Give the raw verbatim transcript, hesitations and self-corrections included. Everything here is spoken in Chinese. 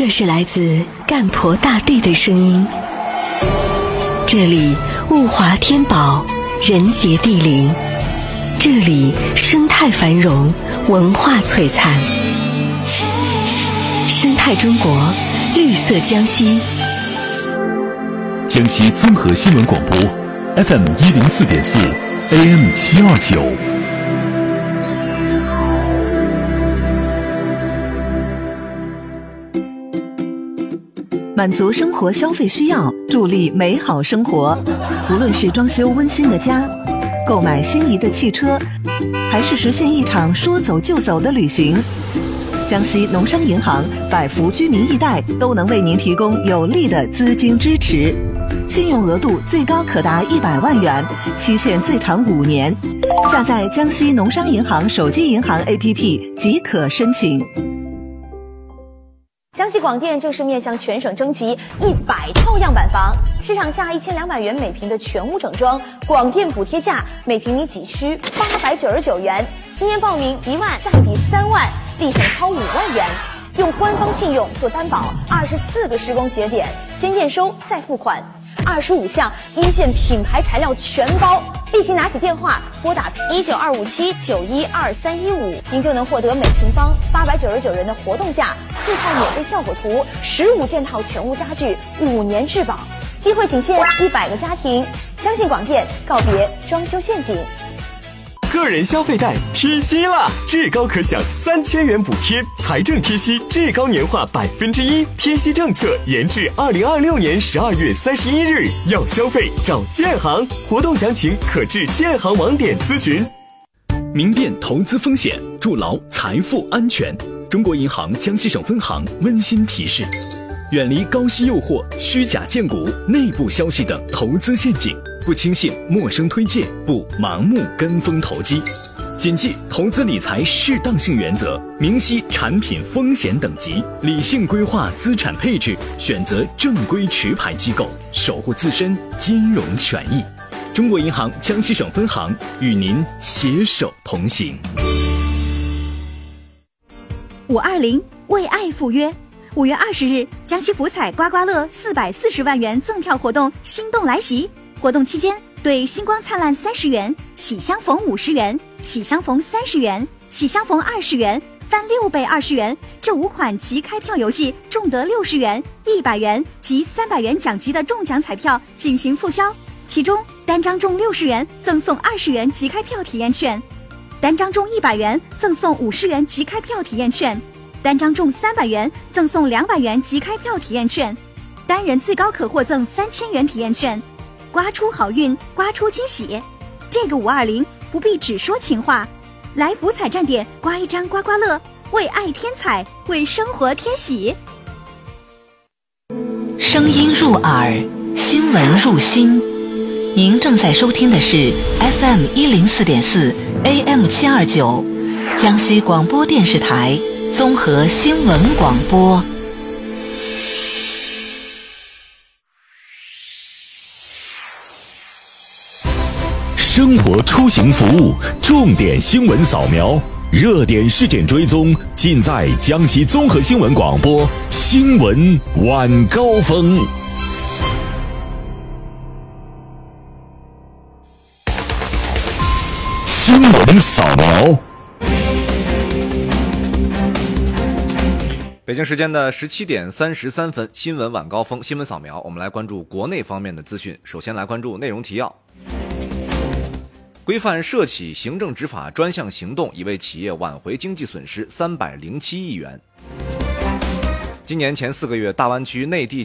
这是来自干婆大地的声音，这里物华天宝，人杰地灵，这里生态繁荣，文化璀璨。生态中国，绿色江西。 江西综合新闻广播 F M 一零四点四 A M 七二九。 满足生活消费需要，助力美好生活。无论是装修温馨的家，购买心仪的汽车，还是实现一场说走就走的旅行，江西农商银行百福居民易贷都能为您提供有力的资金支持，信用额度最高可达一百万元，期限最长五年。下载江西农商银行手机银行 A P P 即可申请。 江西广电正式面向全省征集一百套样板房，市场价一千两百元每平的全屋整装，广电补贴价每平米几区八百九十九元。今年报名一万再抵三万，立省超五万元。用官方信用做担保，二十四个施工节点，先验收再付款，二十五项一线品牌材料全包。立即拿起电话拨打一九二五七九一二三一五，您就能获得每平方八百九十九元的活动价，四套免费效果图，十五件套全屋家具，五年质保。机会仅限一百个家庭，相信广电，告别装修陷阱。 个人消费贷贴息了，至高可享三千元补贴，财政贴息至高年化百分之一，贴息政策延至二零二六年十二月三十一日。要消费找建行，活动详情可至建行网点咨询。 明辨投资风险，筑牢财富安全。中国银行江西省分行温馨提示：远离高息诱惑、虚假荐股、内部消息等投资陷阱。不轻信陌生推荐，不盲目跟风投机，谨记投资理财适当性原则，明晰产品风险等级，理性规划资产配置，选择正规持牌机构，守护自身金融权益。中国银行江西省分行与您携手同行。 五二零为爱赴约，五月二十日，江西福彩刮刮乐四百四十万元赠票活动心动来袭。活动期间，对星光灿烂三十元、喜相逢五十元、喜相逢三十元、喜相逢二十元、翻六倍二十元这五款即开票游戏中得六十元、一百元及三百元奖级的中奖彩票进行促销，其中单张中六十元赠送二十元即开票体验券，单张中一百元赠送五十元即开票体验券，单张中三百元赠送两百元即开票体验券，单人最高可获赠三千元体验券。刮出好运，刮出惊喜，这个五二零不必只说情话，来福彩站点刮一张刮刮乐，为爱添彩，为生活添喜。 声音入耳，新闻入心。您正在收听的是 F M 一零四点四 A M 七二九，江西广播电视台综合新闻广播。 生活出行服务，重点新闻扫描，热点事件追踪，尽在江西综合新闻广播新闻晚高峰。新闻扫描。 北京时间的十七点三十三分，新闻晚高峰，新闻扫描，我们来关注国内方面的资讯。首先来关注内容提要。规范涉企行政执法专项行动已为企业挽回经济损失三百零七亿元。今年前四个月，大湾区内地